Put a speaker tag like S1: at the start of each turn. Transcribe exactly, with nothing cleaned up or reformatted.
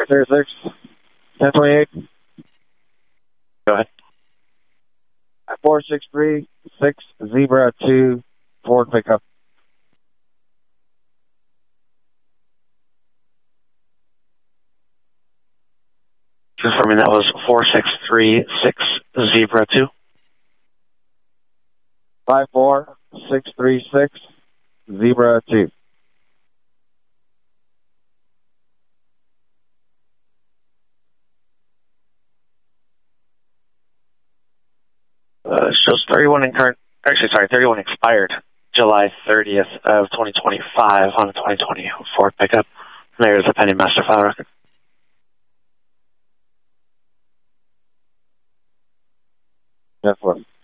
S1: five thirty-six, ten twenty-eight.
S2: Go ahead.
S1: four six three six Zebra two Ford pickup.
S2: Confirming that was four six three six Zebra two.
S1: five four six three six Zebra two.
S2: Uh, shows thirty-one in current, actually, sorry, thirty-one expired July thirtieth of twenty twenty-five on a twenty twenty Ford pickup. There's a pending master file record.
S1: That's what.